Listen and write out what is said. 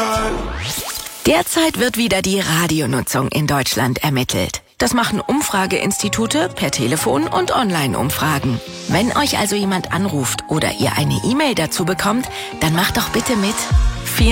Derzeit wird wieder die Radionutzung in Deutschland ermittelt. Das machen Umfrageinstitute per Telefon und Online-Umfragen. Wenn euch also jemand anruft oder ihr eine E-Mail dazu bekommt, dann macht doch bitte mit.